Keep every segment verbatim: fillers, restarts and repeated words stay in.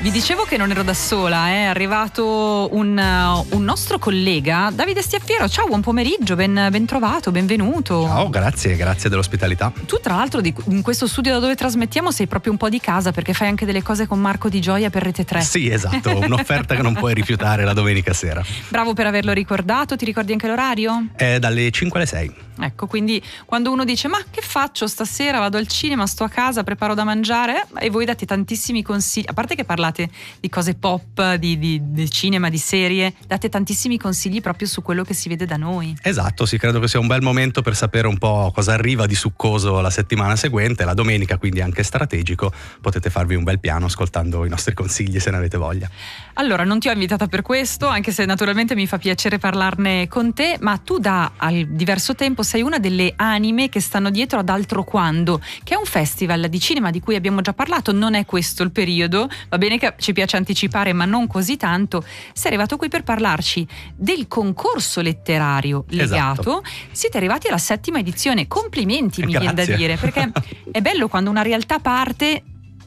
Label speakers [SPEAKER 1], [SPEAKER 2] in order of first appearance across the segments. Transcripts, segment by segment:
[SPEAKER 1] Vi dicevo che non ero da sola, è arrivato un, uh, un nostro collega, Davide Stiaffiero. Ciao, buon pomeriggio, ben, ben trovato, benvenuto.
[SPEAKER 2] Ciao, grazie, grazie dell'ospitalità.
[SPEAKER 1] Tu tra l'altro di, in questo studio da dove trasmettiamo sei proprio un po' di casa, perché fai anche delle cose con Marco Di Gioia per Rete tre.
[SPEAKER 2] Sì, esatto, un'offerta che non puoi rifiutare la domenica sera.
[SPEAKER 1] Bravo per averlo ricordato, ti ricordi anche l'orario?
[SPEAKER 2] È dalle cinque alle sei.
[SPEAKER 1] Ecco, quindi quando uno dice ma che faccio stasera, vado al cinema, sto a casa, preparo da mangiare, e voi date tantissimi consigli, a parte che parlate di cose pop, di, di, di cinema, di serie, date tantissimi consigli proprio su quello che si vede da noi.
[SPEAKER 2] Esatto, sì, credo che sia un bel momento per sapere un po' cosa arriva di succoso la settimana seguente, la domenica, quindi anche strategico. Potete farvi un bel piano ascoltando i nostri consigli se ne avete voglia.
[SPEAKER 1] Allora, non ti ho invitata per questo, anche se naturalmente mi fa piacere parlarne con te, ma tu da al diverso tempo sei una delle anime che stanno dietro ad Altro Quando, che è un festival di cinema di cui abbiamo già parlato. Non è questo il periodo, va bene che ci piace anticipare, ma non così tanto. Sei arrivato qui per parlarci del concorso letterario legato.
[SPEAKER 2] Esatto.
[SPEAKER 1] Siete arrivati alla settima edizione, complimenti, mi viene da
[SPEAKER 2] Grazie.
[SPEAKER 1] dire, perché è bello quando una realtà parte.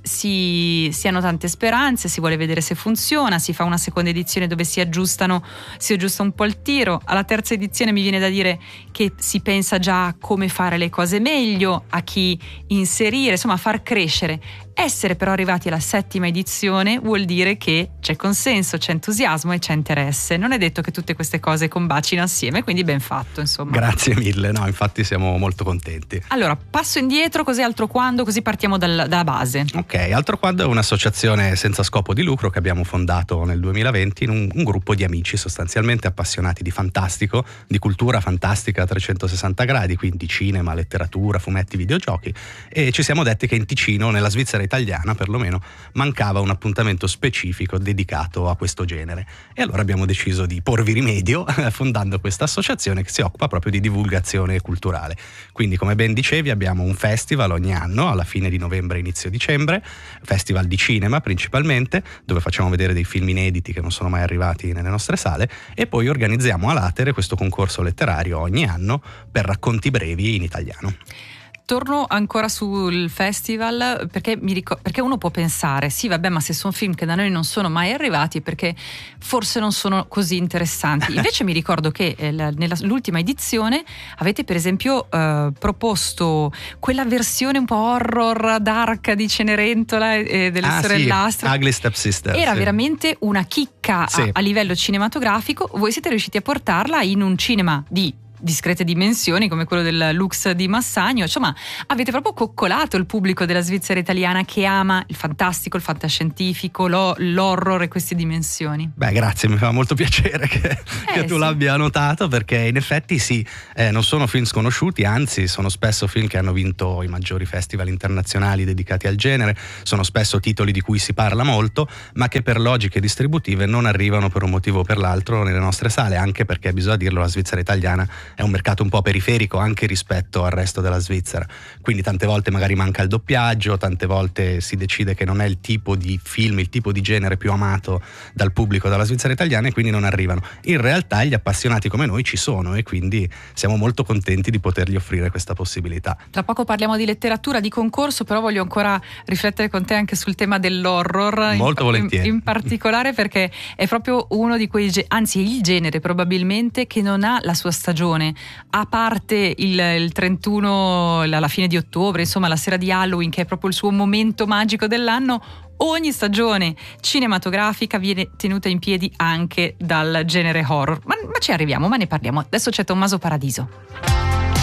[SPEAKER 1] Si, si hanno tante speranze, si vuole vedere se funziona, si fa una seconda edizione dove si aggiustano, si aggiusta un po' il tiro. Alla terza edizione mi viene da dire che si pensa già a come fare le cose meglio, a chi inserire, insomma a far crescere. Essere però arrivati alla settima edizione vuol dire che c'è consenso, c'è entusiasmo e c'è interesse. Non è detto che tutte queste cose combacino assieme, quindi ben fatto, insomma.
[SPEAKER 2] Grazie mille, no, infatti siamo molto contenti.
[SPEAKER 1] Allora, passo indietro, cos'è Altro Quando? Così partiamo dal, dalla base.
[SPEAKER 2] Ok, Altro Quando è un'associazione senza scopo di lucro che abbiamo fondato nel duemilaventi in un, un gruppo di amici sostanzialmente appassionati di fantastico, di cultura fantastica a trecentosessanta gradi, quindi cinema, letteratura, fumetti, videogiochi, e ci siamo detti che in Ticino, nella Svizzera italiana perlomeno, mancava un appuntamento specifico dedicato a questo genere, e allora abbiamo deciso di porvi rimedio fondando questa associazione che si occupa proprio di divulgazione culturale. Quindi, come ben dicevi, abbiamo un festival ogni anno alla fine di novembre, inizio dicembre, festival di cinema principalmente, dove facciamo vedere dei film inediti che non sono mai arrivati nelle nostre sale, e poi organizziamo a latere questo concorso letterario ogni anno per racconti brevi in italiano.
[SPEAKER 1] Torno ancora sul festival perché, mi ricor- perché uno può pensare sì vabbè, ma se sono film che da noi non sono mai arrivati perché forse non sono così interessanti. Invece mi ricordo che eh, la, nell'ultima edizione avete per esempio eh, proposto quella versione un po' horror dark di Cenerentola e delle
[SPEAKER 2] ah,
[SPEAKER 1] sorellastre.
[SPEAKER 2] Sì, Ugly Stepsister.
[SPEAKER 1] Era
[SPEAKER 2] sì.
[SPEAKER 1] veramente una chicca
[SPEAKER 2] Sì.
[SPEAKER 1] a, a livello cinematografico. Voi siete riusciti a portarla in un cinema di discrete dimensioni come quello del Lux di Massagno. Insomma, avete proprio coccolato il pubblico della Svizzera italiana che ama il fantastico, il fantascientifico, lo, l'horror e queste dimensioni.
[SPEAKER 2] Beh, grazie, mi fa molto piacere che,
[SPEAKER 1] eh,
[SPEAKER 2] che tu
[SPEAKER 1] sì.
[SPEAKER 2] l'abbia notato, perché in effetti sì, eh, non sono film sconosciuti, anzi sono spesso film che hanno vinto i maggiori festival internazionali dedicati al genere, sono spesso titoli di cui si parla molto, ma che per logiche distributive non arrivano per un motivo o per l'altro nelle nostre sale, anche perché bisogna dirlo, la Svizzera italiana è un mercato un po' periferico anche rispetto al resto della Svizzera, quindi tante volte magari manca il doppiaggio, tante volte si decide che non è il tipo di film, il tipo di genere più amato dal pubblico della Svizzera italiana, e quindi non arrivano. In realtà gli appassionati come noi ci sono, e quindi siamo molto contenti di potergli offrire questa possibilità.
[SPEAKER 1] Tra poco parliamo di letteratura, di concorso, però voglio ancora riflettere con te anche sul tema dell'horror.
[SPEAKER 2] Molto
[SPEAKER 1] in,
[SPEAKER 2] volentieri.
[SPEAKER 1] In, in particolare perché è proprio uno di quei, anzi il genere probabilmente che non ha la sua stagione. A parte il, il trentuno, la, la fine di ottobre, insomma la sera di Halloween, che è proprio il suo momento magico dell'anno, ogni stagione cinematografica viene tenuta in piedi anche dal genere horror. Ma, ma ci arriviamo, ma ne parliamo. Adesso c'è Tommaso Paradiso.